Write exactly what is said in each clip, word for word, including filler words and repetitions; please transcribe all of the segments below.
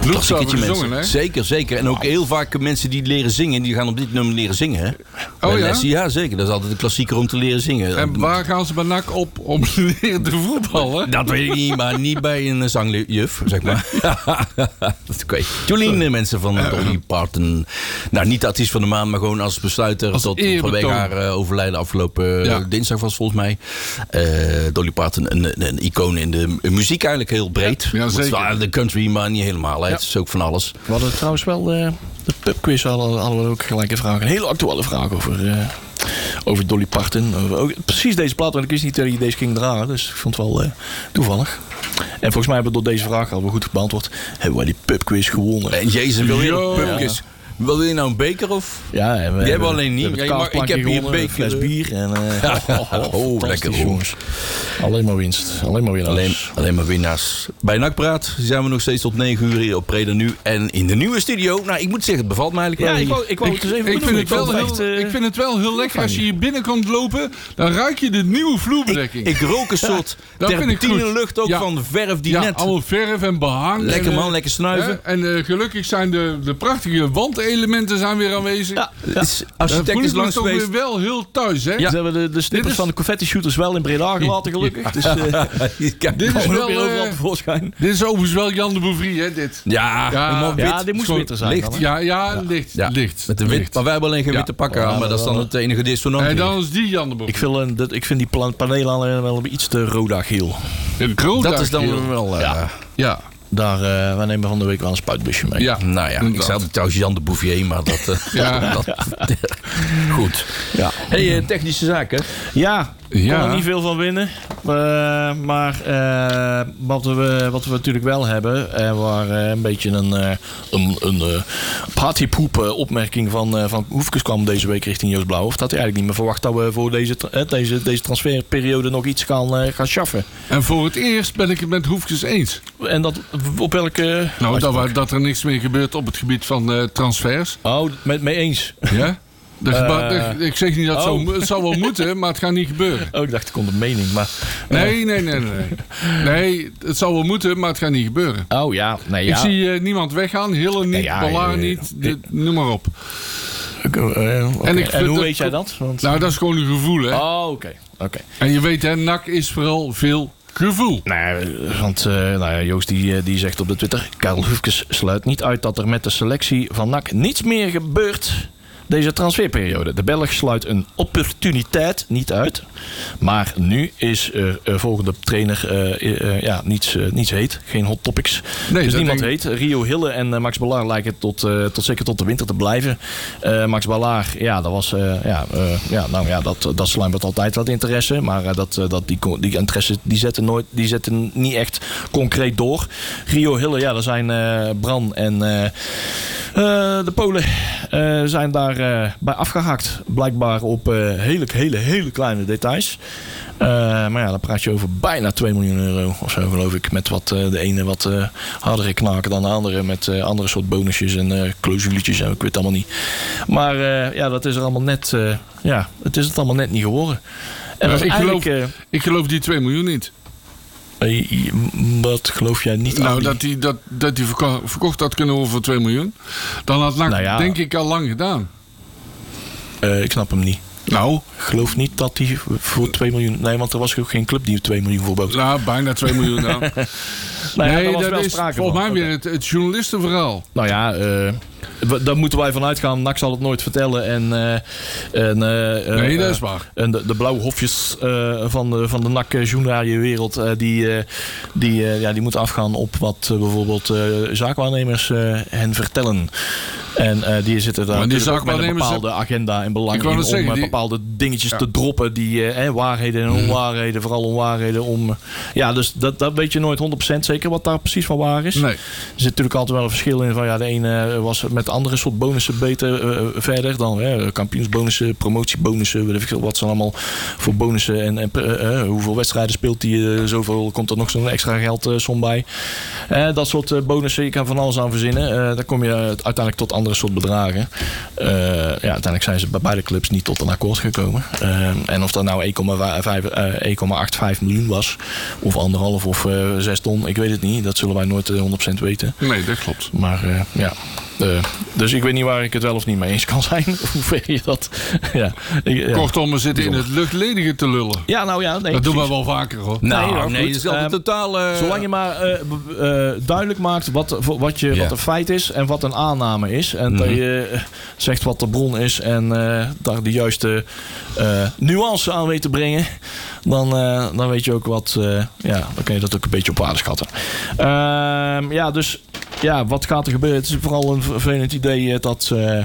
klassieketje gezongen, mensen. Hè? Zeker, zeker. En ook heel vaak mensen die leren zingen, die gaan op dit nummer leren zingen. Hè? Oh Bij ja? lessen, ja, zeker. Dat is altijd een klassieker om te leren zingen. En waar gaan ze bij N A C op om leren te voetballen? Dat weet ik niet, maar niet bij een zangjuf, zeg maar. Oké. Jolien, mensen van Dolly Parton. Nou, niet de artiest van de maand, maar gewoon als besluiter. Als tot eerbetoon. vanwege haar uh, overlijden afgelopen Ja. dinsdag was volgens mij. Uh, Dolly Parton, een, een, een icoon in de muziek eigenlijk heel breed. Ja, Het is zeker. wel de country, maar niet helemaal. Hè. Ja. Het is ook van alles. We hadden trouwens wel de, de pubquiz, hadden, hadden we ook gelijk een vraag. Een hele actuele vraag over, uh, over Dolly Parton. Over, ook, precies deze plaat, want ik wist niet dat je deze ging dragen. Dus ik vond het wel uh, toevallig. En volgens mij hebben we door deze vraag al wel goed beantwoord. Hebben wij die pubquiz gewonnen. En Jason, wil je Yo. een pubquiz? Wil je nou een beker of? Ja, en we Die hebben we alleen niet. we hebben Ja, het maar ik kaartplankje heb hier een gewonnen, beker. fles bier. En, uh, oh, oh, Oh, fantastisch, lekker, hoor. jongens. Alleen maar winst. Alleen maar winnaars. Alleen, alleen maar winnaars. Bij N A C Praat zijn we nog steeds tot negen uur hier op Preda Nu. En in de nieuwe studio. Nou, ik moet zeggen, het bevalt me eigenlijk Ja, wel. ik wou, ik wou het eens even Ik vind, het wel vond heel, echt, uh, ik vind het wel heel lekker als je hier binnenkomt lopen. Dan ruik je de nieuwe vloerbedekking. ik, ik rook een soort dat vind ik terpentine goed. lucht ook Ja. van de verf die ja, net... allemaal verf en behang. Lekker en, man, eh, lekker snuiven. hè, en uh, gelukkig zijn de, de prachtige wandelementen zijn weer aanwezig. Ja, Het is Dan architect voel is ik me langs toch geweest. weer wel heel thuis, hè? Ze hebben de, de snippers is- van de confetti shooters wel in Breda gelaten, gelukkig. Dus uh, Kijk, Dit is komen wel, ook weer overal eh, tevoorschijn. Dit is overigens wel Jan de Bouvrie, hè, dit. ja, Ja, helemaal wit. Ja, dit moest Schoon- witter zijn. licht. dan, hè? Ja, ja, licht. Ja, licht. met de wit. licht. Maar wij hebben alleen geen Ja. witte pakken Ja, aan. Maar dat is dan wel. het enige dissonant. En hier. dan is die Jan de Bouvrie. Ik, wil een, dat, ik vind die pla- panelen alleen wel iets te roda-geel. Dat is dan wel... uh, Ja. Ja. Daar, uh, wij nemen van de week wel een spuitbusje mee. Ja. Nou ja, ik Inderdaad. zei altijd trouwens Jan de Bouvier, maar dat... uh, Ja. dat goed. Ja. Hey, uh, technische zaken. Ja, ik Ja. kon er niet veel van winnen. Uh, maar uh, wat, we, wat we natuurlijk wel hebben, en waar uh, een beetje een, uh, een, een uh, partypoep uh, opmerking van, uh, van Hoefkes kwam deze week richting Joost Blauwhof, dat hij eigenlijk niet meer verwacht dat we voor deze, uh, deze, deze transferperiode nog iets gaan, uh, gaan schaffen. En voor het eerst ben ik het met Hoefkes eens. En dat op welke... Nou, dat, we- dat er niks meer gebeurt op het gebied van uh, transfers. Oh, met mee eens. Ja? De geba- Uh, de- ik zeg niet dat het oh. zo, het zou wel moeten, maar het gaat niet gebeuren. Oh, ik dacht ik kon de mening, maar... Nee, nee, nee, nee. Nee, het zou wel moeten, maar het gaat niet gebeuren. Oh ja, nee ja. Ik zie uh, niemand weggaan, Hille niet, Nee, ja, Ballard eh, niet, de- noem maar op. Uh, okay. En ik En vind hoe dat- weet jij dat? Want... Nou, dat is gewoon een gevoel, hè. Oh, oké. oké. En je weet, hè, N A C is vooral veel gevoel. Nee, want uh, nou ja, Joost die, uh, die zegt op de Twitter... Karel Hoefkes sluit niet uit dat er met de selectie van N A C niets meer gebeurt... deze transferperiode. De Belg sluit een opportuniteit niet uit. Maar nu is er uh, volgende trainer uh, uh, ja, niets, uh, niets heet. Geen hot topics. Nee, dus dat niemand denk... heet. Rio Hille en uh, Max Ballard lijken tot, uh, tot zeker tot de winter te blijven. Uh, Max Ballard, ja, dat was... Uh, ja, uh, ja, nou ja, dat, dat sluimert altijd wat interesse. Maar uh, dat, uh, dat die, die interesse die zetten, nooit, die zetten niet echt concreet door. Rio Hille, ja, daar zijn uh, Bran en uh, uh, de Polen uh, zijn daar uh, bij afgehaakt. Blijkbaar op uh, hele, hele, hele kleine details. Uh, maar ja, dan praat je over bijna twee miljoen euro of zo, geloof ik. Met wat uh, de ene wat uh, hardere knaken dan de andere. Met uh, andere soort bonusjes en uh, clausuletjes en ik weet het allemaal niet. Maar uh, ja, dat is er allemaal net... Uh, ja, het is het allemaal net niet geworden. En Ja, dat is ik, geloof, uh, ik geloof die twee miljoen niet. uh, wat geloof jij niet Nou, aan die... dat hij dat, dat die verko- verkocht had kunnen worden voor twee miljoen. Dan had N A C Nou ja. denk ik al lang gedaan. Uh, ik snap hem niet. Nou, Ik geloof niet dat hij voor twee miljoen... Nee, want er was ook geen club die twee miljoen voorbood. nou bijna twee miljoen dan. Nou ja, nee, daar was dat wel is sprake volgens van. mij Oké. weer het, het journalistenverhaal. Nou ja, uh, w- daar moeten wij vanuit gaan. N A C zal het nooit vertellen. En, uh, en, uh, Nee, uh, dat is waar. En de, de blauwe hofjes uh, van de, van de N A C-journaliënwereld... Uh, die, uh, die, uh, ja, die moeten afgaan op wat uh, bijvoorbeeld uh, zaakwaarnemers uh, hen vertellen. En uh, die zitten daar Maar die natuurlijk ook met een zaakwaarnemers bepaalde agenda en belang Ik wou in... net om zeggen, uh, die- bepaalde dingetjes Ja. te droppen. Die uh, eh, waarheden en onwaarheden. Vooral onwaarheden. Om, uh, ja, dus dat, dat weet je nooit honderd procent zeker wat daar precies van waar is. Nee. Er zit natuurlijk altijd wel een verschil in van ja, de ene was met andere soort bonussen beter uh, verder dan hè, kampioensbonussen, promotiebonussen, weet ik veel wat ze allemaal voor bonussen en, en uh, uh, hoeveel wedstrijden speelt die, uh, zoveel komt er nog zo'n extra geld uh, som bij. Uh, dat soort uh, bonussen, je kan van alles aan verzinnen. Uh, daar kom je uiteindelijk tot andere andere soort bedragen. Uh, ja, uiteindelijk zijn ze bij beide clubs niet tot een akkoord gekomen. Uh, en of dat nou één komma achtenvijftig miljoen was, of anderhalf of uh, zes ton, ik weet het niet. Dat zullen wij nooit honderd procent weten. Nee, dat klopt. Maar uh, ja... Uh, dus ik weet niet waar ik het wel of niet mee eens kan zijn. Hoe ver je dat... ja, ik, ja. Kortom, we zitten in het luchtledige te lullen. Ja, nou ja. Nee, dat doen precies. we wel vaker, hoor. Nou, nee, nee, nee dat is altijd um, totaal... Uh... Zolang je maar uh, uh, duidelijk maakt wat, wat, je, ja. wat een feit is en wat een aanname is. En mm-hmm. dat je uh, zegt wat de bron is en uh, daar de juiste uh, nuance aan weet te brengen. Dan, uh, dan weet je ook wat... Uh, ja, dan kan je dat ook een beetje op waarde schatten. Uh, ja, dus... Ja, wat gaat er gebeuren? Het is vooral een vervelend idee dat uh,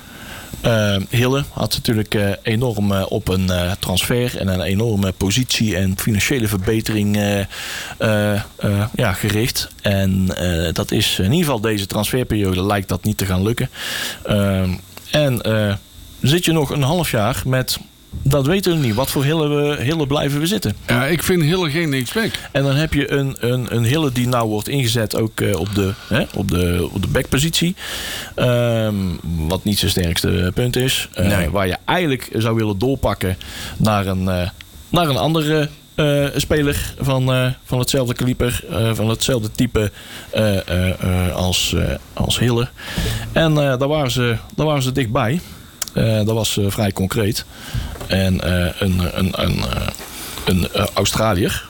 uh, Hille had natuurlijk uh, enorm uh, op een uh, transfer en een enorme positie en financiële verbetering uh, uh, uh, ja, gericht. En uh, dat is in ieder geval deze transferperiode lijkt dat niet te gaan lukken. Uh, en uh, zit je nog een half jaar met... Dat weten we niet. Wat voor Hille, we, Hille blijven we zitten? Ja, ik vind Hille geen linksback. En dan heb je een, een, een Hille die nou wordt ingezet ook uh, op de, hè, op de, op de backpositie. Um, wat niet zijn sterkste punt is. Uh, nee. Waar je eigenlijk zou willen doorpakken naar een, uh, naar een andere uh, speler van, uh, van hetzelfde kaliber. Uh, van hetzelfde type uh, uh, uh, als, uh, als Hille. En uh, daar, waren ze, daar waren ze dichtbij. Uh, dat was uh, vrij concreet. En uh, een, een, een, uh, een uh, Australiër.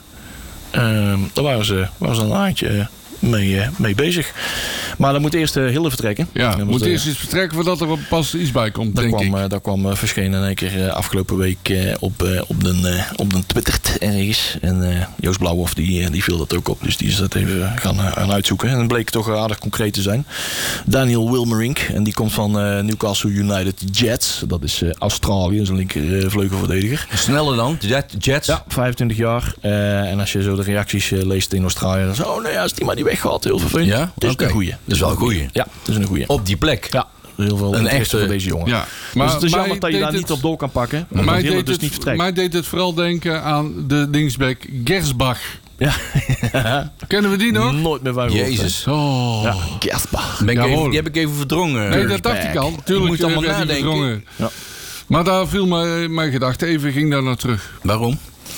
Uh, daar waren ze, waren ze een haantje mee, uh, mee bezig. Maar dan moet eerst uh, Hille vertrekken. Ja, dan moet de, eerst iets vertrekken voordat er pas iets bij komt, daar denk kwam, ik. Uh, daar kwam uh, verschenen in één keer uh, afgelopen week uh, op, uh, op de uh, op de Twitter ergens. En uh, Joost Blauwhof die, uh, die viel dat ook op. Dus die is dat even gaan, uh, gaan uitzoeken. En dat bleek toch aardig concreet te zijn. Daniel Wilmerink. En die komt van uh, Newcastle United Jets. Dat is uh, Australië. Dat is een linker uh, vleugelverdediger. Sneller dan? Jet, Jets? Ja, vijfentwintig jaar. Uh, en als je zo de reacties uh, leest in Australië. Dan is oh nee, als die maar niet weggaat. Heel vervelend. Ja? Het is Okay. een goeie. Dat is wel een goeie. Ja, het is een goeie. Op die plek? Ja. Heel veel een echte voor deze jongen. Ja, maar, dus het is jammer dat je daar het, niet op door kan pakken. Maar Maar mij Hille deed, dus het, niet vertrekt. mij deed het vooral denken aan de linksback Gersbach. Ja. Kennen we die nog? Nooit meer van gehoord. Jezus. Oh. Ja, Gersbach. Ben ik Ja, even, hoor. die heb ik even verdrongen. Nee, dat dacht ik al. Tuurlijk moet allemaal heb ik nadenken. verdrongen. Ja. Maar daar viel mijn, mijn gedachte even, ging daar naar terug. Waarom?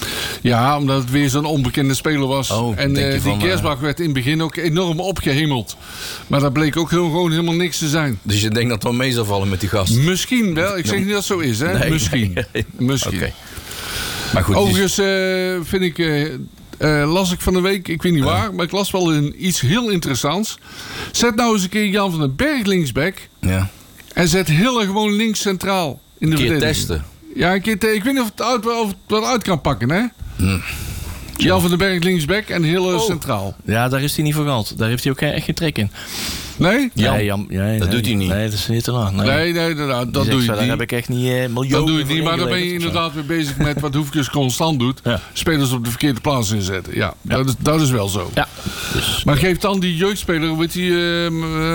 Ja, omdat het weer zo'n onbekende speler was. Oh, en denk uh, je die van, Gersbach werd in het begin ook enorm opgehemeld. Maar dat bleek ook heel, gewoon helemaal niks te zijn. Dus je denkt dat het wel mee zal vallen met die gast? Misschien wel. Ik zeg niet dat het zo is, hè? Nee, Misschien. nee. Misschien. Okay. Maar goed. Overigens uh, vind ik... Uh, uh, las ik van de week, ik weet niet waar, maar ik las wel een, iets heel interessants. Zet nou eens een keer Jan van den Berg linksback. Ja. En zet Hille gewoon links centraal in de Een keer verdediging. testen. Ja, een keer te- ik weet niet of het, uit, of het wel uit kan pakken, hè? Hm. Jan van den Berg linksback en Hille Oh. centraal. Ja, daar is hij niet voor gehaald. Daar heeft hij ook geen, echt geen trek in. Nee? Jan, nee, Jan, nee, dat nee, doet hij niet. Nee, dat is niet te lang. Nee. Nee, nee, nee, nou, dat Die doe zegt, je Daar niet. heb ik echt niet uh, miljoenen Dat doe je voor niet, maar dan ben je ingeleverd of zo. inderdaad weer bezig met wat Hoefkes constant doet. Ja. Spelers op de verkeerde plaats inzetten. Ja, Ja. Dat, is, dat is wel zo. Ja. Dus, Maar geef dan die jeugdspeler, hoe heet die... Uh,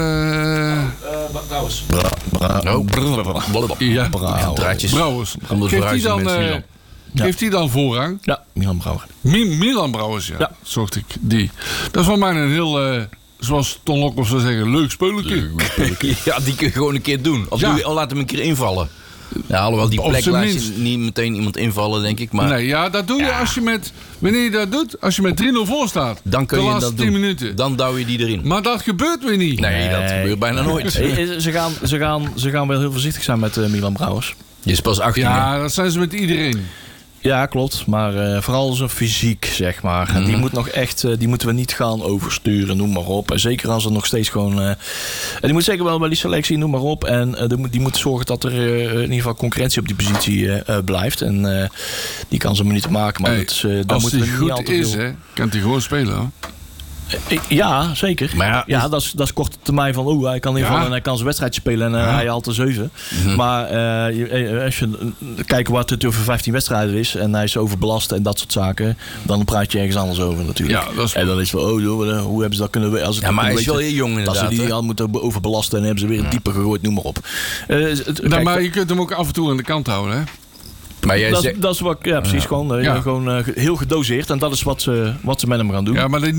uh, Trouwens. Oh, blablabla. ja, Ja, draadjes. Brouwers. Om de Geeft die dan, verhuizing met uh, Milan. Ja. geeft die dan voorrang? Ja, Milan Brouwer. Mi- Milan Brouwers, ja. Ja. Zocht ik die. Dat is van mij een heel, uh, zoals Ton Lokhoff zou zeggen, leuk spelertje. Ja, die kun je gewoon een keer doen. Of, Ja. doe je, of laat hem een keer invallen. Ja, alhoewel die Op plek zijn laat minst. je niet meteen iemand invallen, denk ik. Maar Nee, ja, dat doe je als je met... Wanneer je dat doet, als je met drie nul voor staat. dan kun de je laatste dat tien doen. minuten. Dan douw je die erin. Maar dat gebeurt weer niet. Nee, dat Nee. gebeurt bijna nooit. Hey, Ze gaan, ze, gaan, ze gaan wel heel voorzichtig zijn met uh, Milan Brouwers. Je is pas achttien. hè? Ja, dat zijn ze met iedereen. Ja, klopt. Maar uh, vooral zijn fysiek, zeg maar. En die, moet nog echt, uh, die moeten we niet gaan oversturen, noem maar op. En zeker als er nog steeds gewoon... Uh, en die moet zeker wel bij die selectie, noem maar op. En uh, die, moet, die moet zorgen dat er uh, in ieder geval concurrentie op die positie uh, uh, blijft. En uh, die kan ze minuten maken. Maar Hey, dat is, uh, daar als moeten we hij niet al goed te is, veel... hè, kan hij gewoon spelen. Hoor. Uh, Ja, zeker. Maar ja, Ja, dat is, dat is korte termijn van... Oh, hij kan in ieder geval Ja. en hij kan zijn wedstrijdje spelen en uh, Ja. hij haalt er zeven. Mhm. Maar uh, je, als je uh, kijkt wat het over vijftien wedstrijden is... en hij is overbelast en dat soort zaken... dan praat je ergens anders over natuurlijk. Ja, dat is- En dan is van, oh, joh, hoe hebben ze dat kunnen... Als het Ja, maar hij kunnen is wel weten, heel jong dat inderdaad. ze die hè? al moeten overbelasten en hebben ze weer een dieper gegooid, noem maar op. Uh, het- Nou, kijk, maar je kunt hem ook af en toe aan de kant houden. Hè? Maar jij dat, zegt... is- dat is wat, ja, precies, gewoon, uh, Ja. gewoon uh, heel gedoseerd. En dat is wat ze, wat ze met hem gaan doen. Ja, maar dat niet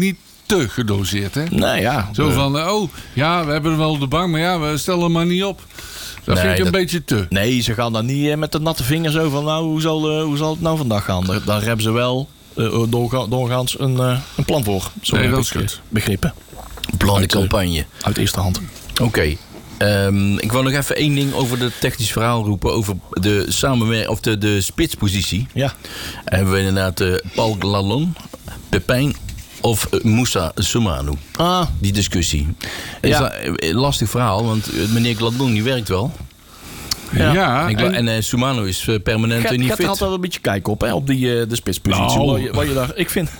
te gedoseerd, hè? Nee, ja. Zo uh, van, uh, oh, ja, we hebben er wel op de bank, maar ja, we stellen hem maar niet op. Dat Nee, vind ik een dat- beetje te. Nee, ze gaan dan niet uh, met de natte vingers zo van... nou, hoe zal, uh, hoe zal het nou vandaag gaan? Daar, daar hebben ze wel uh, doorga- doorgaans een, uh, een plan voor. Zo Nee, heb dat ik, is goed. uh, begrepen. Plan de Uit, uh, campagne. Uit eerste hand. Oké. Okay. Um, ik wil nog even één ding over het technisch verhaal roepen. Over de samenwerking of de, de spitspositie. Ja. Hebben we inderdaad uh, Paul Lalon, Pepijn of uh, Moussa Soumano. Ah, Die discussie. Is Ja. dat een lastig verhaal, want uh, meneer Lalon die werkt wel. Ja, Ja. Ik, en, en uh, Soumano is uh, permanent uh, Gaat niet gaat er fit. altijd een beetje kijken op, hè? Op die, uh, de spitspositie. Nou. Wat je, wat je daar, ik vind...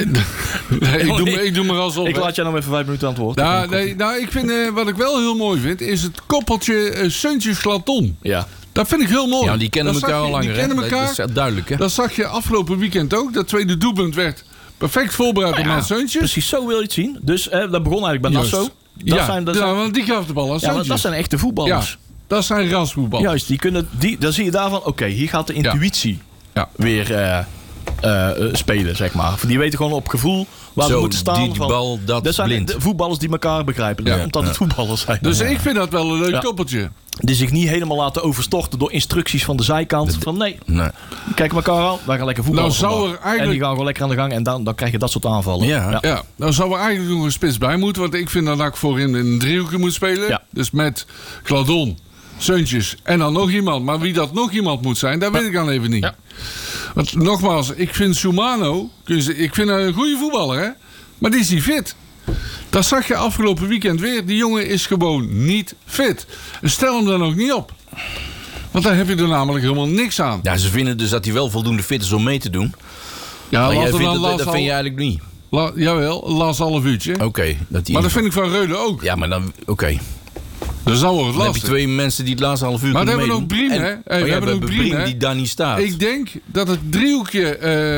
nee, ik, doe, me- ik doe maar alsof. ik hè. laat jij nog even vijf minuten aan het woord. Nou, nee, nou, ik vind, eh, wat ik wel heel mooi vind, is het koppeltje eh Suntjes-Glaton. Ja. Dat vind ik heel mooi. Ja, die kennen Dat elkaar zag al je- langer. Die kennen hè? elkaar. Dat is duidelijk, hè? Dat zag je afgelopen weekend ook. Dat tweede doelpunt werd perfect voorbereid door Nou ja, Mats Suntjes. Precies zo wil je het zien. Dus eh, dat begon eigenlijk bij Juist. Nassau. Dat ja, zijn, dat ja, zijn, want die gaf de bal aan ja, want Suntjes. dat zijn echte voetballers. Ja, dat zijn rasvoetbal. Juist, die kunnen, die, dan zie je daarvan, oké, okay, hier gaat de intuïtie Ja. weer uh, uh, uh, spelen, zeg maar. Die weten gewoon op gevoel waar Zo, ze moeten staan. die, die van, bal, dat, dat zijn blind. de voetballers die elkaar begrijpen. Ja. Omdat het voetballers zijn. Dus ik vind dat wel een leuk Ja. koppeltje. Die zich niet helemaal laten overstorten door instructies van de zijkant. Van nee, Nee. kijk elkaar aan, wij gaan lekker voetballen. Nou, zou vandaag. er eigenlijk- En die gaan gewoon lekker aan de gang en dan, dan krijg je dat soort aanvallen. Ja. Ja, nou zou er eigenlijk nog een spits bij moeten. Want ik vind dat ik voorin in een driehoekje moet spelen. Ja. Dus met Gladon, Suntjes en dan nog iemand. Maar wie dat nog iemand moet zijn, dat weet ik dan even niet. Ja. Want nogmaals, ik vind Soumano, ik vind hem een goede voetballer, hè? Maar die is niet fit. Dat zag je afgelopen weekend weer. Die jongen is gewoon niet fit. En stel hem dan ook niet op. Want dan heb je er namelijk helemaal niks aan. Ja, ze vinden dus dat hij wel voldoende fit is om mee te doen. Ja, Maar jij laat er vindt dan dat, Lars dat al- vind je eigenlijk niet. la- jawel, Lars half uurtje. Oké. Okay, dat die Maar dat vind ik van Reulen ook. Ja, maar dan... Oké. Okay. Dat is al wat Dan heb je lastig. twee mensen die het laatste half uur Maar kunnen dan hebben we meedoen. nog Briem, En- hè? Hey, oh we ja, hebben nog Briem, hè? die daar niet staat. Ik denk dat het driehoekje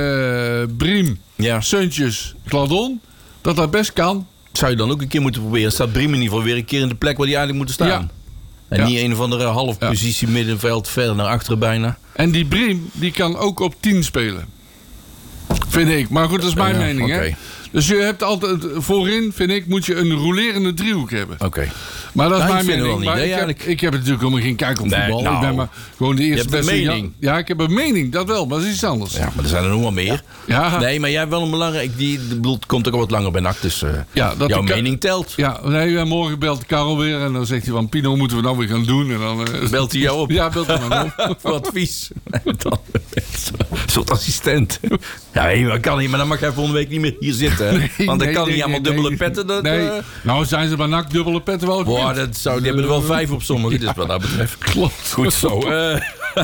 eh Briem, Ja. Suntjes, Gladon, dat dat best kan. Zou je dan ook een keer moeten proberen. Staat Briem in ieder geval weer een keer in de plek waar hij eigenlijk moet staan. Ja. En Ja. niet een of andere halfpositie middenveld verder naar achteren bijna. En die Briem, die kan ook op tien spelen. Vind ik. Maar goed, dat is mijn Ja, mening, oké. hè? Dus je hebt altijd, voorin, vind ik, moet je een rolerende driehoek hebben. Oké. Okay. Maar dat is Nou, mijn ik vind mening. het wel Maar een ik, idee heb, ik heb natuurlijk helemaal geen kijk op Nee, voetbal. nou, ik ben maar gewoon de eerste hebt een beste. mening. Ja, ja, ik heb een mening, dat wel, maar dat is iets anders. Ja, maar er zijn er nog wel meer. Ja. Nee, maar jij hebt wel een belangrijk... Die, ik bedoel, het komt ook al wat langer bij N A C, dus uh, Ja, dat jouw de ka- mening telt. Ja, nee, en morgen belt Karel weer en dan zegt hij van Pino, moeten we nou weer gaan doen? En dan, eh, Belt hij jou op? Ja, belt hij maar op. Voor advies. Dan, een soort assistent. Ja, nee, maar kan niet. Maar dan mag jij volgende week niet meer hier zitten. Hè? Nee, Want dan nee, kan nee, niet allemaal nee, dubbele nee. petten. Dat, Nee. uh, Nou, zijn ze bij N A C dubbele petten wel boah, gewend. dat zou, die hebben er wel vijf op sommigen. Dus wat dat betreft. Klopt. Goed zo. Uh,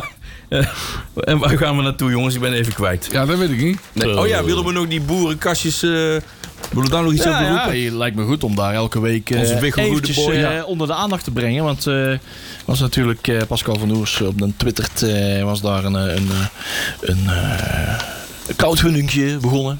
uh, en waar gaan we naartoe, jongens? Ik ben even kwijt. Ja, dat weet ik niet. Nee. Oh ja, willen we nog die boerenkastjes... Uh, willen we daar nog iets Ja, over ja, roepen? het lijkt me goed om daar elke week uh, Onze wiggelgoede eventjes boy, uh, ja. onder de aandacht te brengen. Want uh, was natuurlijk uh, Pascal van Oers op de Twitter uh, was daar een, een, een, een uh, crowdfundingje begonnen.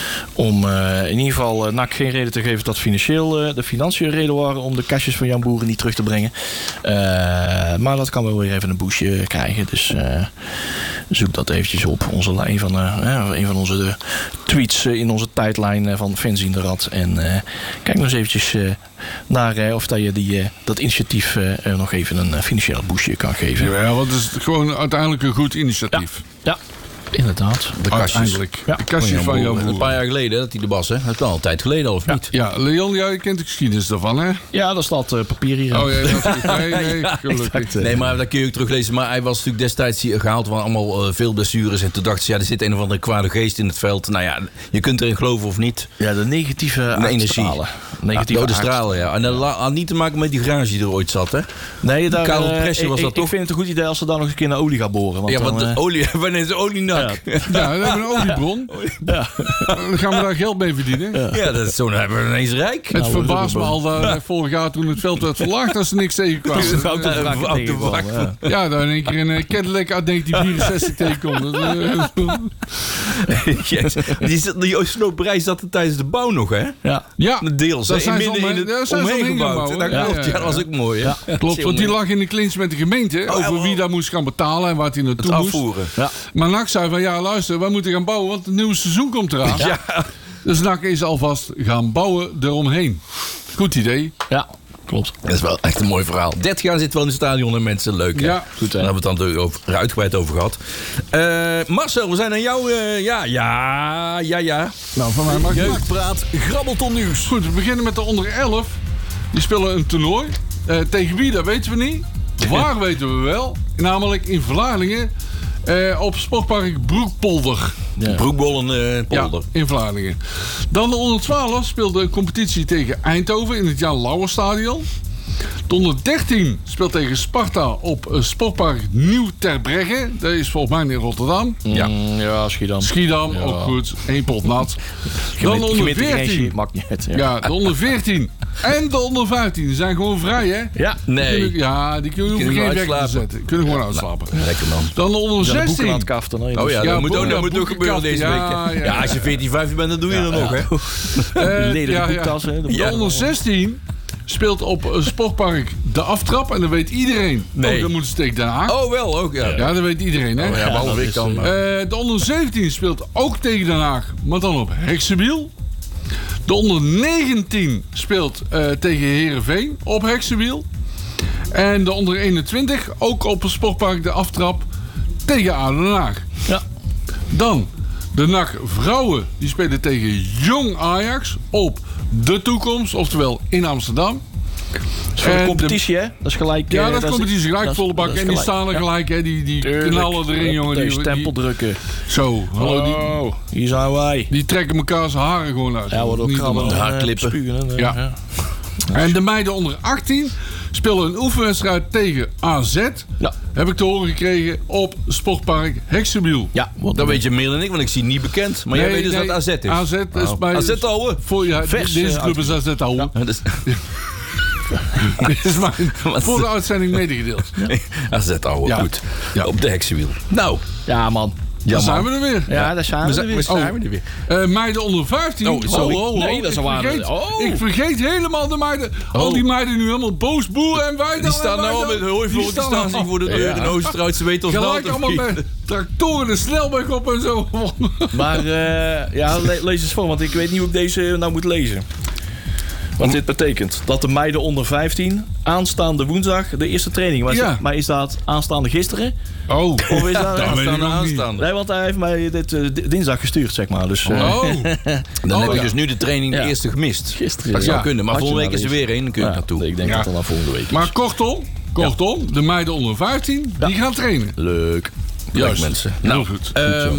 Om uh, in ieder geval uh, N A C geen reden te geven dat financieel uh, de financiën reden waren om de kastjes van Jan Boeren niet terug te brengen. Uh, maar dat kan wel weer even een boostje krijgen. Dus uh, zoek dat eventjes op. Onze, een, van, uh, ja, een van onze de tweets uh, in onze tijdlijn uh, van Fans in de Rad. En uh, kijk nog eens eventjes uh, naar uh, of dat je die, uh, dat initiatief uh, uh, nog even een uh, financieel boostje kan geven. Ja, want het is gewoon uiteindelijk een goed initiatief. Ja, inderdaad. De kastjes. Uiteindelijk. Ja. De kastjes van Jan Een Boeren. paar jaar geleden dat hij de was, hè? Dat is al een tijd geleden, al, of niet? Ja, Leon, jij kent de geschiedenis daarvan, hè? Ja, daar staat uh, papier hier. Oh ja, dat is goed. Nee, nee, Ja, gelukkig. exact. Nee, maar dat kun je ook teruglezen. Maar hij was natuurlijk destijds hier gehaald van allemaal uh, veel blessures. En toen dachten ze, ja, er zit een of andere kwade geest in het veld. Nou ja, je kunt erin geloven of niet. Ja, de negatieve De energie. aardstralen. Negatieve Dode aard- stralen, ja. En dat la- had niet te maken met die garage die er ooit zat, hè? Nee, daar, Karel eh, Presje ik- was dat ik, toch? Ik vind het een goed idee als ze daar nog eens een keer naar olie gaan boren. Want Ja, dan, want de eh, olie, wanneer is de olie nak? Ja, Ja, we hebben een oliebron. ja. Dan gaan we daar geld mee verdienen. dat is zo, dan hebben we ineens rijk. Het Nou, verbaast me we al dat, eh, vorig jaar toen het veld werd verlaagd dat ze niks tegenkwamen. Is het ook de Ja, wrak ook de tegengevallen, wrak. ja. Ja, dan in één keer een eh, Cadillac uit negentien vierenzestig tegenkomt. Dat, eh, Yes. Die, zat- die sloperij zat er tijdens de bouw nog, hè? Ja. Ja, Deels, Daar hè? zijn ze Midden in omheen- het daar zijn ze omheen omheen gebouwd. gebouwd, Dat ja, klopt, ja, ja, dat was ook mooi, hè? Ja. klopt, want die lag in de clinch met de gemeente Oh, over ja, wie daar moest gaan betalen en waar hij naartoe Het moest. afvoeren. Ja. Maar N A C zei van ja, luister, wij moeten gaan bouwen, want het nieuwe seizoen komt eraan. Ja, Dus N A C is alvast gaan bouwen eromheen. Goed idee. Ja, klopt. Dat is wel echt een mooi verhaal. dertig jaar zit wel in het stadion en mensen leuk. Hè? Ja. Goed, hè? Daar hebben we het dan over, er uitgebreid over gehad. Uh, Marcel, we zijn aan jou. Uh, ja, ja, ja, ja. Nou, van mij mag je Jeugdpraat, grabbelton nieuws. Goed, we beginnen met de onder elf. Die spelen een toernooi. Uh, tegen wie, dat weten we niet. Waar weten we wel. Namelijk in Vlaardingen. Uh, op sportpark Broekpolder. Ja. Broekbollen uh, polder. Ja, in Vlaardingen. Dan de onder twaalf speelde een competitie tegen Eindhoven in het Jan Lauwer Stadion. De onder dertien speelt tegen Sparta op uh, sportpark Nieuw Terbregge. Dat is volgens mij in Rotterdam. Ja, mm, ja Schiedam. Schiedam, ja. ook goed. Eén pot nat. Dan de onder veertien. Maakt niet uit. Ja. Ja, de onder veertien en de onder vijftien zijn gewoon vrij, hè? Ja, nee. Die kunnen, ja, die kunnen, kunnen geen gewoon werk te zetten. Kunnen gewoon ja, uitslapen. Nou, lekker man. Dan de onder zestien. zestien. aan het kaften. Nee, dus. Oh ja, Ja, dat moet ook, boeken- dat moet ook gebeuren deze week. ja, Ja, ja, ja, als je veertien, vijftien bent, dan doe je Ja, dat nog, ja. hè? Uh, Leden ja, de ja. boektas, hè. De De Ja. onder zestien speelt op een sportpark de aftrap. En dat weet iedereen. Nee. Oh, dan moeten ze tegen Den Haag. Oh, wel, ook, ja. Ja, dat weet iedereen, hè? Oh, ja, Ja, behalve dat ik is, dan. uh, maar. Uh, de onder zeventien speelt ook tegen Den Haag, maar dan op Heksenwiel. De onder negentien speelt uh, tegen Heerenveen op Heksenwiel. En de onder eenentwintig ook op een sportpark de aftrap tegen A D O Den Haag. Ja. Dan de N A C vrouwen, die spelen tegen Jong Ajax op de toekomst, oftewel in Amsterdam. Dat is voor de En competitie, hè? Dat is gelijk... Ja, eh, dat is competitie gelijk, dat is- volle bak. dat is En die gelijk. staan er Ja. gelijk, hè? Die, die Tuurlijk. knallen erin, jongen. Die, Deze die, stempel drukken. zo, hallo, die, Oh, hier zijn wij. die trekken elkaar zijn haren gewoon uit. Ja, wordt ook Niet krabben. normaal. Haar eh, klippen. spugen, eh, Ja. ja. En de meiden onder achttien spelen een oefenwedstrijd tegen A Z. Ja. Heb ik te horen gekregen op sportpark Heksenwiel. Ja, wat Dat weet je meer dan ik, want ik zie niet bekend. Maar jij weet dus dat A Z is. A Z is Oh. bij... A Z ouwe. Voor, ja, Vers, deze eh, club is A Z ouwe. Ja, dat is- Dit is mijn Wat- voor de uitzending medegedeeld. A Z ouwe, Ja. goed. Ja. Op de heksenwiel. Nou, Ja, man. Dan man. zijn we er weer. Ja, daar zijn we, we zijn, weer. we zijn Oh. er weer. Eh, meiden onder vijftien. Oh, sorry. Ho, ho, ho. Nee, dat is ik, waar. vergeet, Oh. ik vergeet helemaal de meiden. Al die meiden nu helemaal boos boeren en wij dan. Die staan en wij nou al dan. met hun hooivork, die staan al- zich voor de deur Ja. in Oosterhout. Ze weten ons nou Gelijk te allemaal vinden. met tractoren de snelweg op en zo. Maar eh, ja, le- lees eens voor, want ik weet niet hoe ik deze nou moet lezen. Want dit betekent dat de meiden onder vijftien aanstaande woensdag de eerste training. Maar, is, Ja. maar is dat aanstaande gisteren? Oh, Of is dat... Dat weet ik Aanstaande, nog niet. aanstaande. Nee, want hij heeft mij dit eh, di- dinsdag gestuurd, zeg maar. Dus, eh, oh. Dan Oh, heb je ja. dus nu de training de Ja. eerste gemist. Gisteren. Dat zou Ja. kunnen, maar Had je volgende week nou is er eens. weer één. Dan kun je ja, naartoe. ik denk Ja. dat dat dan volgende week is. Maar kortom, kortom, de meiden onder vijftien, die gaan trainen. Leuk. Juist, mensen. Heel Nou, goed.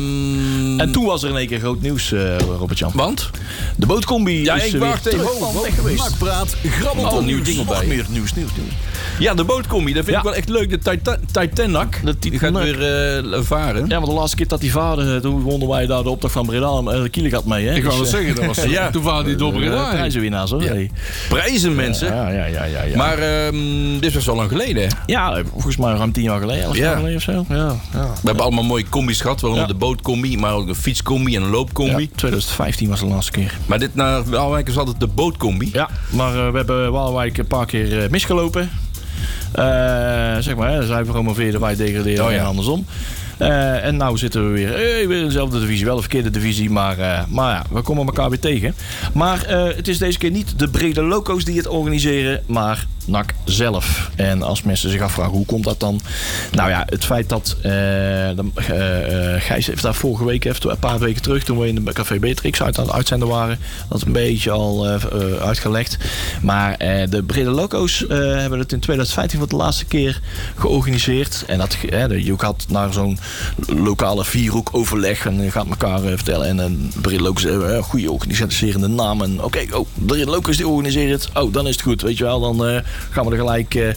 ehm, En toen was er in één keer groot nieuws, eh Robert-Jan. want? De bootcombi Ja, is ik er wacht weer even. terug Ho, van ho, weg geweest. Nakpraat, grabbelton Oh, nieuw nieuws. jingle Nog bij. meer nieuws, nieuws, nieuws. Ja, de bootcombi, dat vind Ja. ik wel echt leuk. De Tita- Titanic. De Die gaat Titanic. weer eh, varen. Ja, want de laatste keer dat die vader, toen wonnen wij daar de opdracht van Breda, uh, de Kiele gaat mee, hè? Ik wou wel Dus, eh, zeggen, dat was Ja. toen waren die door eh, Breda. prijzenwinnaars, hoor. Ja. Hey. Prijzen, mensen. Ja, ja, ja, ja. ja. Maar ehm, dit was al lang geleden. hè? ja, volgens mij ruim tien jaar geleden, elf Ja. jaar geleden of zo. Ja, ja. We hebben allemaal mooie combis gehad. Waaronder Ja. de bootcombi, maar ook een fietscombi en een loopcombi. Ja, twintig vijftien was de laatste keer. Maar dit naar Waalwijk is altijd de bootcombi. Ja, maar uh, we hebben Waalwijk een paar keer uh, misgelopen. Uh, zeg maar, hè, zij promoveerden, wij degraderen Oh ja. en andersom. Uh, en nou zitten we weer, hey, weer in dezelfde divisie. Wel een verkeerde divisie, maar, uh, maar ja, we komen elkaar weer tegen. Maar uh, het is deze keer niet de brede loco's die het organiseren, maar N A C zelf. En als mensen zich afvragen, hoe komt dat dan? Nou ja, het feit dat uh, de, uh, uh, Gijs heeft daar vorige week, even, een paar weken terug, toen we in de Café Beatrix uit aan het uitzenden waren, dat een beetje al uh, uh, uitgelegd. Maar uh, de brede loco's uh, hebben het in twintig vijftien voor de laatste keer georganiseerd. En dat, uh, je gaat naar zo'n lokale vierhoek overleg en je gaat elkaar uh, vertellen. En een uh, brede loco's hebben een goede organiserende naam. En oké, okay, oh, brede loco's die organiseren het. Oh, dan is het goed, weet je wel. Dan uh, gaan we er gelijk, uh,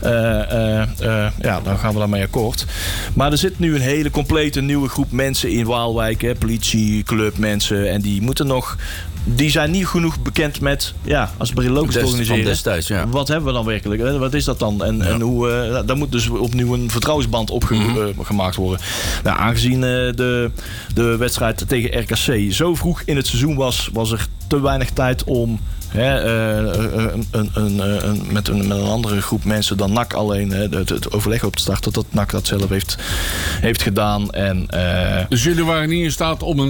uh, uh, ja, dan gaan we daarmee akkoord. Maar er zit nu een hele complete nieuwe groep mensen in Waalwijk, hè, politie, club, mensen. En die moeten nog, die zijn niet genoeg bekend met, ja, als brede loco's Des- organiseren. van destijds, ja. Wat hebben we dan werkelijk? Hè? Wat is dat dan? En, Ja. en hoe, uh, daar moet dus opnieuw een vertrouwensband opgemaakt worden. Nou, aangezien uh, de, de wedstrijd tegen R K C zo vroeg in het seizoen was, was er te weinig tijd om Hè, uh, een, een, een, een, met, een, met een andere groep mensen dan N A C alleen hè, het, het overleg op te starten. Dat N A C dat zelf heeft, heeft gedaan. En, uh, Dus jullie waren niet in staat om een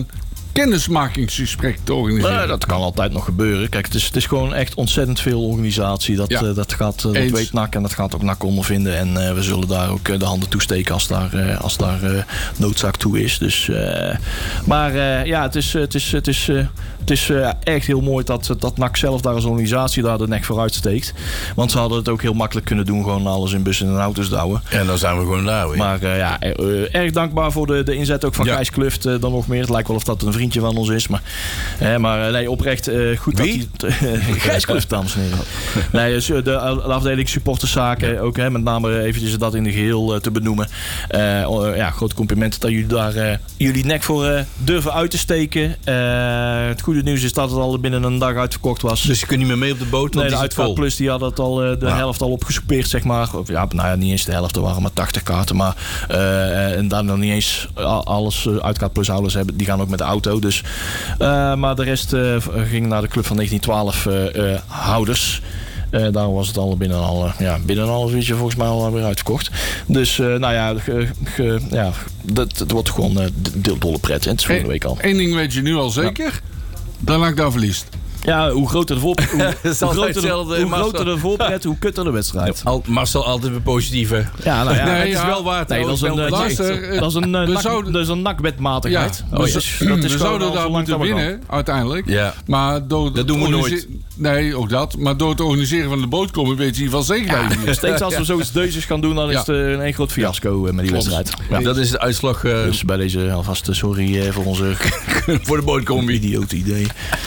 kennismakingsgesprek te organiseren. Nou, dat kan altijd nog gebeuren. Kijk, het is, het is gewoon echt ontzettend veel organisatie. Dat, Ja. uh, dat, gaat, uh, dat Eens. weet N A C en dat gaat ook N A C ondervinden. En uh, we zullen daar ook uh, de handen toesteken als daar, uh, als daar uh, noodzaak toe is. Dus, uh, maar uh, ja, het is, het is, het is, uh, het is uh, echt heel mooi dat, dat N A C zelf daar als organisatie daar de nek voor uitsteekt. Want ze hadden het ook heel makkelijk kunnen doen. Gewoon alles in bussen en auto's douwen. En dan zijn we gewoon daar weer. Maar uh, ja, uh, erg dankbaar voor de, de inzet ook van Ja. Gijs Kluft uh, dan nog meer. Het lijkt wel of dat een vriendje van ons is. Maar, uh, maar uh, nee, oprecht uh, goed Wie? dat hij... Uh, Gijs Kluft, dames en heren. Nee, dus, uh, de, de afdeling supporterszaken, ook hè, met name eventjes dat in de geheel uh, te benoemen. Uh, uh, ja, grote complimenten dat jullie daar uh, jullie nek voor uh, durven uit te steken. Uh, het goede nieuws is dat het al binnen een dag uitverkocht was. Dus je kunt niet meer mee op de boot, want Nee, die de zit Uitvaart vol. Plus die had het al, uh, de Ja. helft al opgesoupeerd, zeg maar. Of, ja, nou ja, niet eens de helft, er waren maar tachtig kaarten. Maar, uh, en daar nog niet eens alles uh, Uitvaart Plus houders hebben, die gaan ook met de auto. Dus, uh, maar de rest uh, ging naar de club van negentien twaalf uh, uh, houders. Uh, daar was het al binnen, al, uh, ja, binnen een half uurtje volgens mij al weer uitverkocht. Dus uh, nou ja, ge, ge, ja dat, het wordt gewoon uh, de dolle pret. En het is volgende week al. Eén ding weet je nu al zeker. Dan N A C daar verliest. Ja, hoe groter de voorpret, hoe, Het is hoe, altijd groter de, hetzelfde, hoe Marcel. groter de voorpret, hoe kutter de wedstrijd. Al, Marcel altijd weer positieve. Ja, nou ja. Nee, het is ja. wel waard. Nee, hoor. dat is Ik een, ben eh, wel met je luister, eens. dat is een, eh, we nak- zouden- dat is een nakwetmatigheid. Ja, Oh, we, dus z- dat is we gewoon zouden al daar zo lang moeten dat we winnen, uiteindelijk. Ja. Maar door Dat doen we het nooit. organise- Nee, ook dat. Maar door het organiseren van de boot komen weet je in ieder geval zeker dat je gaan. wint. Steeds als we zoiets deuzes gaan doen, dan is Ja. het eh, een één groot fiasco eh, met die wedstrijd. Ja. Dat is de uitslag eh, Dus bij deze alvast eh, sorry eh, voor onze voor de bootcombi. idiote idee.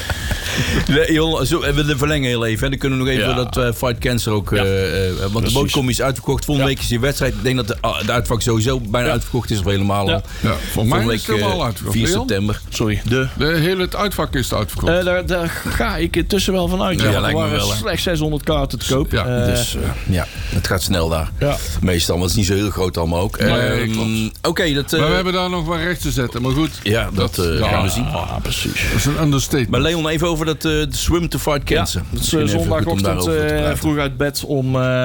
Nee, joh, zo, en we de verlengen heel even. Hè. Dan kunnen we nog even Ja. dat uh, Fight Cancer ook... Ja. Uh, uh, want Precies. de bootcombi is uitverkocht. Volgende Ja. week is die wedstrijd. Ik denk dat de, uh, de uitvak sowieso bijna Ja. uitverkocht is. Of helemaal Ja. al. Ja, voor mij Volgende is het helemaal uh, uitverkocht. vier Leon? september. Sorry, de... De hele het uitvak is uitverkocht. Uh, daar, daar ga ik intussen wel van uit. Ja, er lijkt me waren wel, hè. slechts zeshonderd kaarten te koop. Ja, Uh, Dus uh, ja, het gaat snel daar. ja. Meestal, want het is niet zo heel groot allemaal ook. Nee, Ehm, klopt. Oké, okay, dat... Uh, maar we hebben daar nog wat recht te zetten. Maar goed, ja, dat, uh, ja, gaan we zien. Ah, precies. dat is een understatement. Maar Leon, even over dat uh, de Swim to Fight Cancer. Ja, het is Misschien uh, even goed om zondagochtend daarover te uh, praten. vroeg uit bed om uh, uh,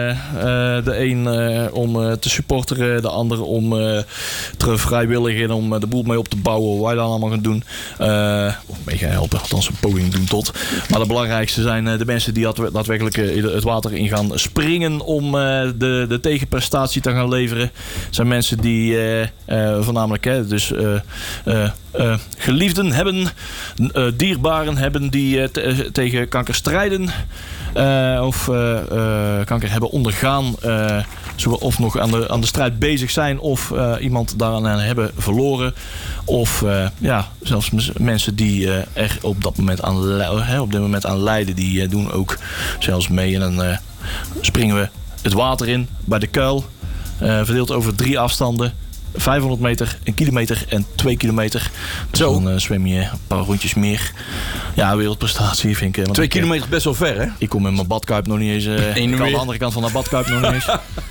de een uh, om uh, te supporteren, de andere om uh, te vrijwilligen, om uh, de boel mee op te bouwen, wat wij dan allemaal gaan doen. Uh, of mee gaan helpen, althans een poging doen tot. Maar de belangrijkste zijn uh, de mensen die daadw- daadwerkelijk uh, het water in gaan springen om uh, de, de tegenprestatie te gaan leveren. Het zijn mensen die uh, uh, voornamelijk hè, dus uh, uh, uh, geliefden hebben, uh, dierbaren hebben die uh, te- tegen kanker strijden. Uh, of uh, uh, kanker hebben ondergaan. Uh, zo- of nog aan de, aan de strijd bezig zijn. Of uh, iemand daaraan hebben verloren. Of uh, ja, zelfs mes- mensen die uh, er op, dat moment aan, li- hè, op dit moment aan lijden. Die uh, doen ook zelfs mee. En dan uh, springen we het water in bij de kuil. Uh, verdeeld over drie afstanden. vijfhonderd meter, een kilometer en twee kilometer. Dus Zo. dan uh, zwem je een paar rondjes meer. Ja, wereldprestatie vind ik. uh, want Twee ik, uh, kilometer is best wel ver, hè? ik kom met mijn badkuip nog niet eens. Uh, En ik kan weer. aan de andere kant van de badkuip nog niet eens.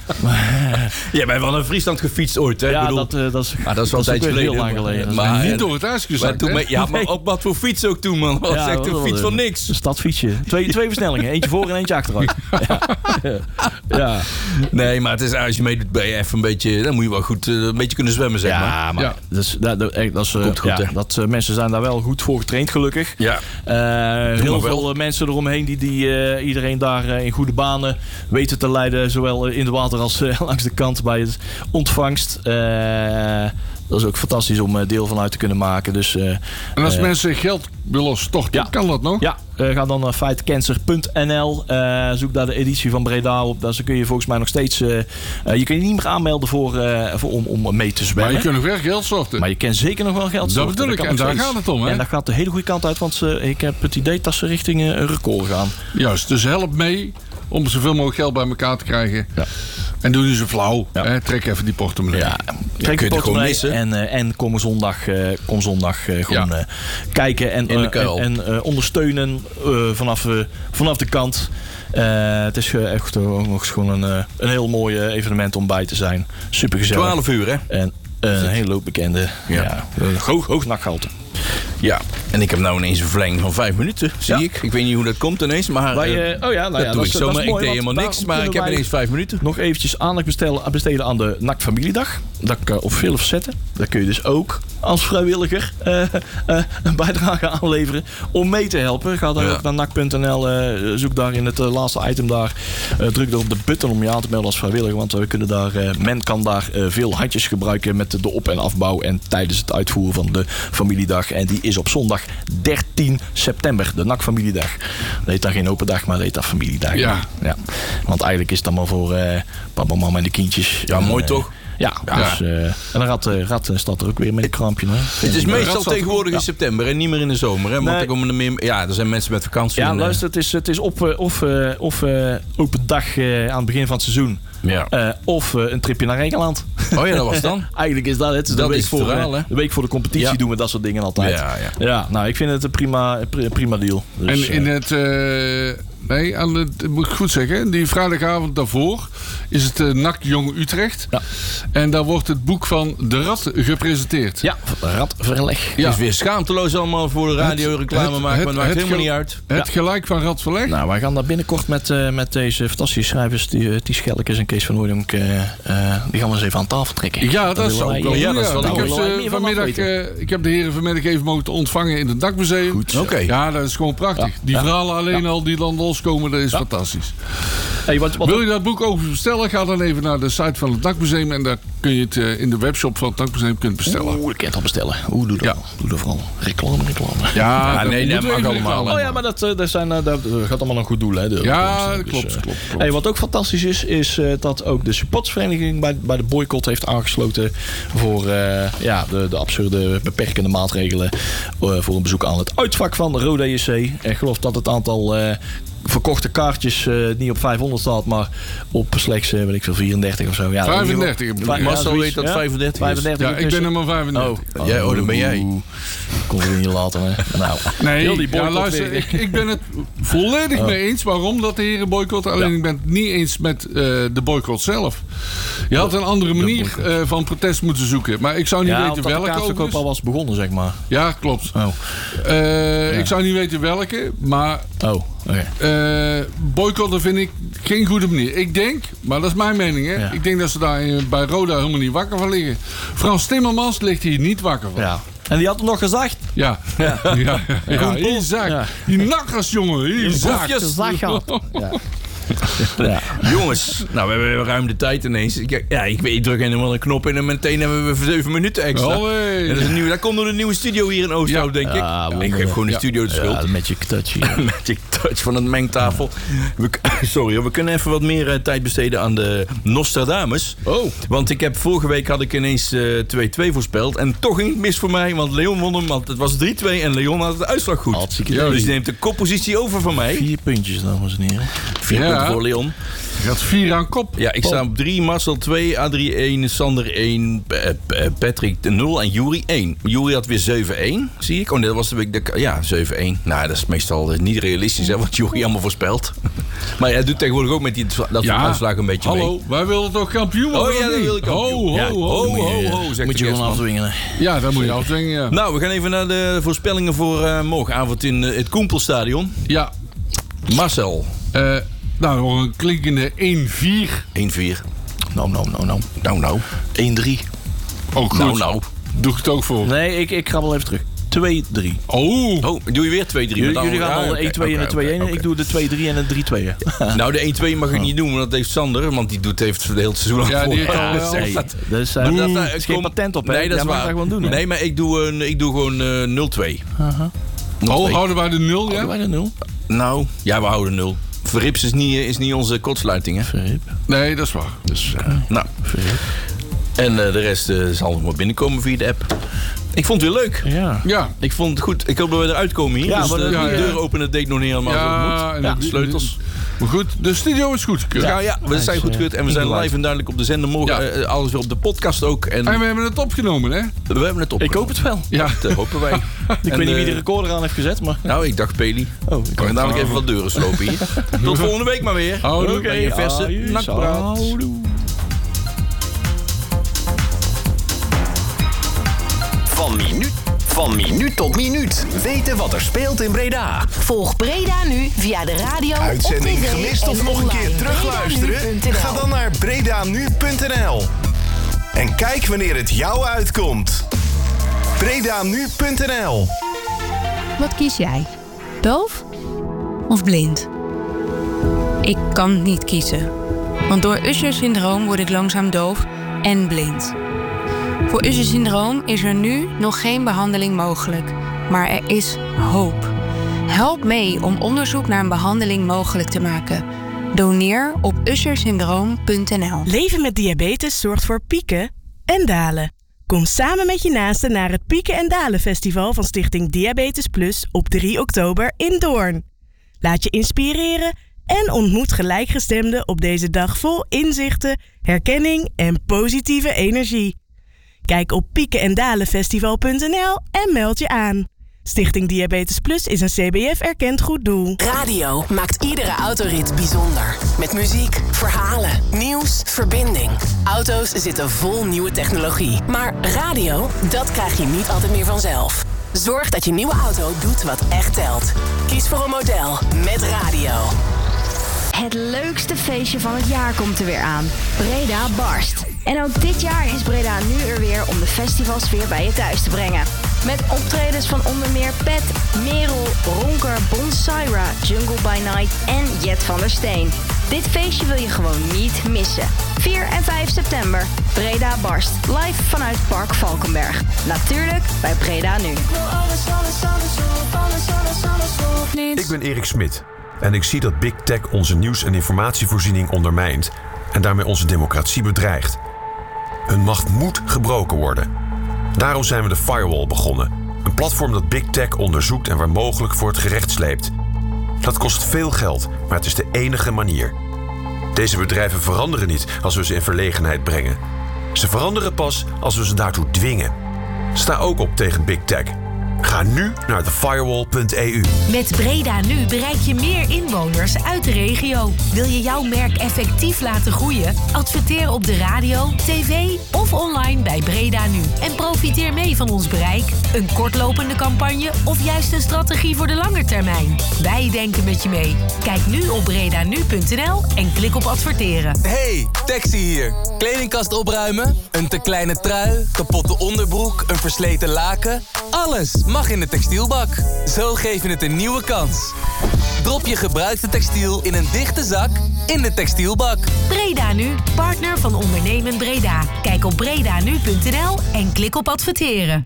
Jij bent wel naar Friesland gefietst ooit, hè? Ja, Ik bedoel, dat, uh, dat is, ah, dat is wel een ook tijdje weer heel geleden. lang geleden. Dat is Maar, Niet eh, door het ijs maar gezakt, toen hè? me- ja, maar Nee. op wat voor fiets ook toen, man. Dat was echt dat een was fiets wel van een- niks. Een stadfietsje. Twee, twee versnellingen. Eentje voor en eentje achteruit. Ja. Ja. Nee, maar het is, als je meedoet, ben je even een beetje... Dan moet je wel goed uh, een beetje kunnen zwemmen, zeg maar. Ja, maar Ja. Dat, is, dat, dat, echt, dat, is, uh, Komt goed, ja, hè? dat uh, mensen zijn daar wel goed voor getraind, gelukkig. Ja. Uh, heel maar wel. veel uh, mensen eromheen die, die uh, iedereen daar uh, in goede banen weten te leiden. Zowel uh, in het water als uh, langs de kant bij het ontvangst. Uh, dat is ook fantastisch om uh, deel van uit te kunnen maken. Dus, uh, En als uh, mensen geld willen storten, ja. kan dat nog? Ja, uh, ga dan naar fightcancer punt n l. Uh, zoek daar de editie van Breda op. Daar kun je volgens mij nog steeds... Uh, uh, je kunt je niet meer aanmelden voor, uh, voor, om, om mee te zwemmen. Maar je kunt nog weer geld storten. Maar je kan zeker nog wel geld Dat storten. bedoel ik, kan en nog daar steeds. gaat het om, hè? En dat gaat de hele goede kant uit, want ze, ik heb het idee dat ze richting uh, een record gaan. Juist, dus help mee om zoveel mogelijk geld bij elkaar te krijgen. Ja. En doe niet zo flauw. Ja. Hè? Trek even die portemonnee. Ja, kun trek je je het gewoon portemonnee missen. en, uh, en kom zondag, uh, kom zondag uh, gewoon Ja. uh, kijken en, In de uh, kuil. en, en uh, ondersteunen uh, vanaf, uh, vanaf de kant. Uh, het is uh, echt uh, nog gewoon een, uh, een heel mooi uh, evenement om bij te zijn. Super gezellig. twaalf uur, hè? En uh, een hele hoop bekende. Ja. Ja. Uh, hoog, hoog nakgehalte. Ja, en ik heb nou ineens een verlenging van vijf minuten, zie Ja. ik. Ik weet niet hoe dat komt ineens, maar Wij, uh, eh, oh ja, nou dat ja, doe is- ik zomaar. is mooi, Ik deed want helemaal niks, daarom maar ik heb kunnen wij ineens vijf minuten. Nog eventjes aandacht bestellen, besteden aan de N A C Familiedag. Dat kan op veel facetten. Daar kun je dus ook als vrijwilliger uh, uh, een bijdrage aanleveren om mee te helpen. Ga dan Ja. ook naar N A C punt n l, uh, zoek daar in het uh, laatste item daar. Uh, druk er op de button om je aan te melden als vrijwilliger. Want we kunnen daar, uh, men kan daar uh, veel handjes gebruiken met de op- en afbouw en tijdens het uitvoeren van de familiedag. En die is op zondag dertien september, de N A C Familiedag. Dat heet dan geen open dag, maar dat heet dat familiedag. Ja. Ja. Want eigenlijk is het allemaal voor uh, papa, mama en de kindjes. Ja, En, mooi uh, toch? Ja, dus, uh, en dan gaat, uh, gaat, uh, staat er ook weer met een krampje. Hè? Het is meestal Rad zat- tegenwoordig in ja. september en niet meer in de zomer. Hè? Want Nee. er komen er meer, ja, er zijn mensen met vakantie. Ja, en, uh, luister, het is, het is op, uh, of, uh, of uh, open dag uh, aan het begin van het seizoen. ja. Uh, of uh, een tripje naar Engeland. Oh ja, dat was het dan. Eigenlijk is dat het. Het is Dat de, week is het voor, verhaal, uh, hè? de week voor de competitie Ja. doen we dat soort dingen altijd. Ja, ja. Ja, nou, ik vind het een prima, pri- prima deal. Dus, En in uh, het... eh, nee, aan het, moet ik goed zeggen. Die vrijdagavond daarvoor is het uh, N A C Jong Utrecht. Ja. En daar wordt het boek van De Rad gepresenteerd. ja, radverleg. Het is weer schaamteloos allemaal voor de radio Het- reclame het- maken, maar het- het maakt het helemaal gel- niet uit. Het gelijk van Radverleg. Nou, wij gaan daar binnenkort met, uh, met deze fantastische schrijvers, die, uh, die Schelkes en Kees van Hooydonk, uh, uh, die gaan we eens even aan tafel trekken. Ja, dat willen zou wij- ik wel ja, doen, dat is wel Ik leuk. heb, Daar willen wij ze meer van vanmiddag, afweten. eh, ik heb de heren vanmiddag even mogen ontvangen in het D A C-museum. Goed. Oké. Ja, dat is gewoon prachtig. Ja. Die Ja. verhalen alleen al die dan loskomen, dat is fantastisch. Hey, wat, wat, Wil je dat boek over bestellen? Ga dan even naar de site van het D A C-museum. En daar kun je het uh, in de webshop van het D A C-museum kunt bestellen. Oeh, ik kan het al bestellen. Oeh, doe dat. Ja. Doe dat vooral. Reclame, reclame. Ja, Ja, dat nee, dat moeten we mag even allemaal, reclame hè. Oh ja, maar dat, uh, dat, zijn, uh, dat, dat gaat allemaal een goed doel, hè? De- Ja, de- dat dus, klopt, uh, klopt, klopt. Hey, wat ook fantastisch is, is uh, dat ook de supportersvereniging bij, bij de boycott heeft aangesloten voor uh, ja, de, de absurde beperkende maatregelen uh, voor een bezoek aan het uitvak van de Rode J C. Ik geloof dat het aantal uh, verkochte kaartjes uh, niet op vijfhonderd staat, maar op slechts, uh, weet ik veel, vierendertig of zo. Ja, vijfendertig heb ik Ja, Marcel zoiets, weet dat ja. vijfendertig is. vijfendertig Ja, ik ben intussen. nummer vijfendertig. Oh, Ja, oh, dan ben jij. Oeh. Kon er niet laten, hè? Nou, Nee, heel die ja, boycott luister, weer. ik, ik ben het volledig Oh. mee eens waarom dat de heren boycotten. Alleen Ja. ik ben het niet eens met uh, de boycott zelf. Je had een andere manier uh, van protest moeten zoeken. Maar ik zou niet Ja, weten omdat de welke kaartverkoop overigens. al was begonnen, zeg maar. Ja, klopt. Oh, Uh, Ik zou niet weten welke. Maar oh oké. uh, boycotten vind ik geen goede manier. Ik denk, maar dat is mijn mening. Hè, Ja. ik denk dat ze daar in- bij Roda helemaal niet wakker van liggen. Frans Timmermans ligt hier niet wakker van. Ja. En die had het nog gezegd. Ja, ja, ja, ja, ja. Hier zak. Ja. Die nakkers, jongen. Hier zak. Gezag gehad. Ja. Ja. Jongens, nou we hebben ruim de tijd ineens. Ik- Ja, ik, weet, ik druk helemaal een knop in en meteen hebben we zeven minuten extra. Allee. En dat, is een nieuwe, dat komt door de nieuwe studio hier in Oosterhout, Ja. denk ik. Ja, Ja, ik wonderlijk. geef gewoon de Ja. studio de schuld. Ja, de magic touch hier. Magic touch van het mengtafel. We, sorry, hoor, we kunnen even wat meer uh, tijd besteden aan de Nostradamus. Oh. Want ik heb vorige week had ik ineens uh, twee twee voorspeld. En toch ging het mis voor mij, want Leon won hem. Want het was drie twee en Leon had de uitslag goed. Hartstikke Ja, idee. Dus die neemt de koppositie over van mij. Vier puntjes, dames en heren. Vier Ja. punten voor Leon. Je gaat vier aan kop. Ja, ik sta op drie, Marcel twee, Adrie één, Sander één, P- P- Patrick nul en Juri één. Juri had weer zeven één, zie ik. Oh nee, dat was de week. De, ja, zeven één. Nou, dat is meestal uh, niet realistisch, hè, wat Juri allemaal voorspelt. Maar hij doet tegenwoordig ook met die, dat soort uitslagen een beetje mee. Hallo, wij willen toch kampioen worden? Oh ja, of dat niet? wil ik kampioen. Ho, ho, Ja, ho, ho, ho. ho, ho, zegt Moet de je gewoon kerstman. afdwingen. hè. Ja, dat moet je afdwingen, ja. Nou, we gaan even naar de voorspellingen voor uh, morgenavond in uh, het Koempelstadion. Ja, Marcel. eh, nou, nog een klinkende één vier. één vier. Nou, nou, nou, nou. Nou, nou. één drie. Ook goed. Nou, nou. Doe ik het ook voor. Nee, ik, ik ga wel even terug. twee drie. Oh, Oh, doe je weer twee drie? Jullie, jullie gaan al de één twee en de twee één. Ik Ik doe de twee drie en de drie twee. Nou, de één twee mag ik niet doen, want dat heeft Sander. Want die doet, heeft het hele seizoen al Ja, die heeft voor. al wel. Zeg Hey, dat. dat is, uh, Maar dat- er dat- is geen kom- patent op, hè? Nee, dat Jij is mag waar. dat gewoon doen, hè? Nee, maar ik doe, een, ik doe gewoon uh, nul twee. oh, houden wij de nul, Houden ja? wij de nul? Nou, ja, we houden nul. Verrips is niet, is niet onze kortsluiting, hè? Verhip. Nee, dat is waar. Dus, eh, Nou, en uh, de rest uh, zal nog maar binnenkomen via de app. Ik vond het weer leuk. Ja. ja. Ik vond het goed. Ik hoop dat we eruit komen hier. Ja, dus maar de, dat- de ja, ja. deur openen deed nog niet helemaal zoals het Ja, moet. en Ja, de- de sleutels. Maar goed, de studio is goed. Ja, ja, we Hij zijn is, goed uh, gekeurd. En we zijn ingeleid. live en duidelijk op de zender. Morgen Ja. uh, alles weer op de podcast ook. En En we hebben het opgenomen, hè? we hebben het op. Ik hoop het wel. Ja. Dat hopen wij. Ik En, weet niet wie eh, de recorder aan heeft gezet, maar... Nou, ik dacht Peli. Oh, ik Ik kan dadelijk even wat deuren slopen hier. Tot volgende week maar weer. Houdoe. Oké, Bij je verse aju, nakpraat. houdoe. Van minuut, Van minuut tot minuut weten wat er speelt in Breda. Volg Breda nu via de radio, Uitzending op tv gemist of en nog een keer online. terugluisteren? Ga dan naar bredanu punt n l. En kijk wanneer het jou uitkomt. bredanu punt n l. Wat kies jij? Doof of blind? Ik kan niet kiezen. Want door Usher-syndroom word ik langzaam doof en blind. Voor Usher-syndroom is er nu nog geen behandeling mogelijk. Maar er is hoop. Help mee om onderzoek naar een behandeling mogelijk te maken. Doneer op usher syndroom punt n l. Leven met diabetes zorgt voor pieken en dalen. Kom samen met je naasten naar het Pieken en Dalen Festival van Stichting Diabetes Plus op drie oktober in Doorn. Laat je inspireren en ontmoet gelijkgestemden op deze dag vol inzichten, herkenning en positieve energie. Kijk op pieken en dalen festival punt n l en meld je aan. Stichting Diabetes Plus is een C B F-erkend goed doel. Radio maakt iedere autorit bijzonder. Met muziek, verhalen, nieuws, verbinding. Auto's zitten vol nieuwe technologie. Maar radio, dat krijg je niet altijd meer vanzelf. Zorg dat je nieuwe auto doet wat echt telt. Kies voor een model met radio. Het leukste feestje van het jaar komt er weer aan. Breda barst. En ook dit jaar is Breda nu er weer om de festivalsfeer bij je thuis te brengen. Met optredens van onder meer Pet, Merel, Ronker, Bonsaira, Jungle by Night en Jet van der Steen. Dit feestje wil je gewoon niet missen. vier en vijf september. Breda barst. Live vanuit Park Valkenberg. Natuurlijk bij Breda nu. Ik ben Erik Smit. En ik zie dat Big Tech onze nieuws- en informatievoorziening ondermijnt en daarmee onze democratie bedreigt. Hun macht moet gebroken worden. Daarom zijn we de Firewall begonnen. Een platform dat Big Tech onderzoekt en waar mogelijk voor het gerecht sleept. Dat kost veel geld, maar het is de enige manier. Deze bedrijven veranderen niet als we ze in verlegenheid brengen. Ze veranderen pas als we ze daartoe dwingen. Sta ook op tegen Big Tech. Ga nu naar the firewall punt e u. Met Breda Nu bereik je meer inwoners uit de regio. Wil je jouw merk effectief laten groeien? Adverteer op de radio, tv of online bij Breda Nu. En profiteer mee van ons bereik, een kortlopende campagne of juist een strategie voor de lange termijn. Wij denken met je mee. Kijk nu op bredanu punt n l en klik op adverteren. Hey, Taxi hier. Kledingkast opruimen? Een te kleine trui? Kapotte onderbroek? Een versleten laken? Alles mag in de textielbak. Zo geef je het een nieuwe kans. Drop je gebruikte textiel in een dichte zak in de textielbak. Breda Nu, partner van Ondernemend Breda. Kijk op bredanu punt n l en klik op adverteren.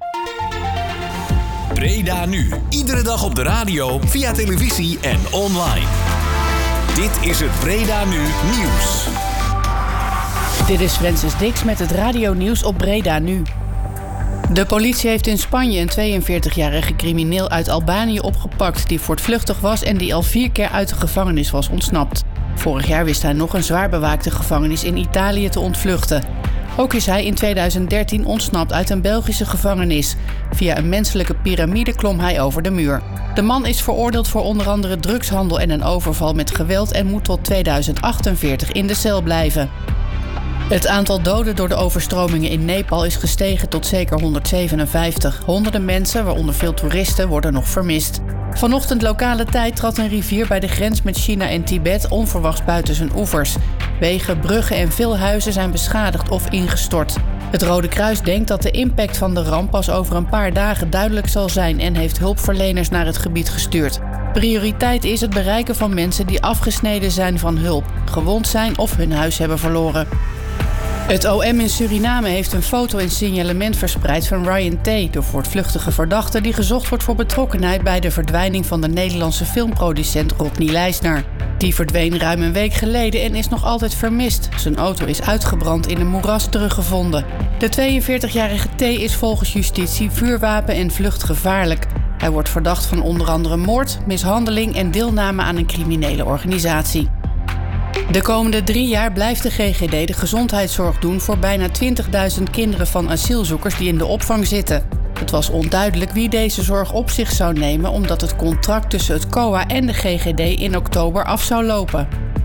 Breda Nu. Iedere dag op de radio, via televisie en online. Dit is het Breda Nu nieuws. Dit is Francis Dix met het radionieuws op Breda Nu. De politie heeft in Spanje een tweeënveertigjarige crimineel uit Albanië opgepakt die voortvluchtig was en die al vier keer uit de gevangenis was ontsnapt. Vorig jaar wist hij nog een zwaar bewaakte gevangenis in Italië te ontvluchten. Ook is hij in tweeduizend dertien ontsnapt uit een Belgische gevangenis. Via een menselijke piramide klom hij over de muur. De man is veroordeeld voor onder andere drugshandel en een overval met geweld en moet tot tweeduizend achtenveertig in de cel blijven. Het aantal doden door de overstromingen in Nepal is gestegen tot zeker honderdzevenenvijftig. Honderden mensen, waaronder veel toeristen, worden nog vermist. Vanochtend lokale tijd trad een rivier bij de grens met China en Tibet onverwachts buiten zijn oevers. Wegen, bruggen en veel huizen zijn beschadigd of ingestort. Het Rode Kruis denkt dat de impact van de ramp pas over een paar dagen duidelijk zal zijn en heeft hulpverleners naar het gebied gestuurd. Prioriteit is het bereiken van mensen die afgesneden zijn van hulp, gewond zijn of hun huis hebben verloren. Het O M in Suriname heeft een foto en signalement verspreid van Ryan T., de voortvluchtige verdachte die gezocht wordt voor betrokkenheid bij de verdwijning van de Nederlandse filmproducent Rodney Leisner. Die verdween ruim een week geleden en is nog altijd vermist. Zijn auto is uitgebrand in een moeras teruggevonden. De tweeënveertigjarige T. is volgens justitie vuurwapen en vluchtgevaarlijk. Hij wordt verdacht van onder andere moord, mishandeling en deelname aan een criminele organisatie. De komende drie jaar blijft de G G D de gezondheidszorg doen voor bijna twintigduizend kinderen van asielzoekers die in de opvang zitten. Het was onduidelijk wie deze zorg op zich zou nemen omdat het contract tussen het C O A en de G G D in oktober af zou lopen.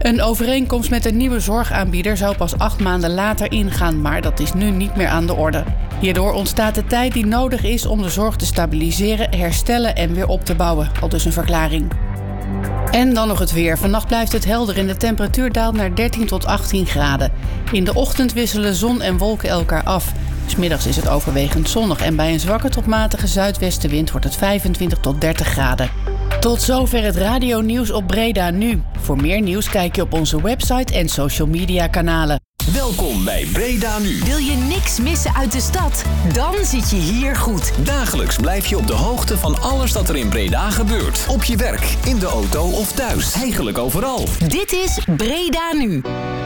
Een overeenkomst met een nieuwe zorgaanbieder zou pas acht maanden later ingaan, maar dat is nu niet meer aan de orde. Hierdoor ontstaat de tijd die nodig is om de zorg te stabiliseren, herstellen en weer op te bouwen, aldus een verklaring. En dan nog het weer. Vannacht blijft het helder en de temperatuur daalt naar dertien tot achttien graden. In de ochtend wisselen zon en wolken elkaar af. 'S Middags is het overwegend zonnig en bij een zwakke tot matige zuidwestenwind wordt het vijfentwintig tot dertig graden. Tot zover het radionieuws op Breda Nu. Voor meer nieuws kijk je op onze website en social media kanalen. Welkom bij Breda Nu. Wil je niks missen uit de stad? Dan zit je hier goed. Dagelijks blijf je op de hoogte van alles dat er in Breda gebeurt. Op je werk, in de auto of thuis. Eigenlijk overal. Dit is Breda Nu.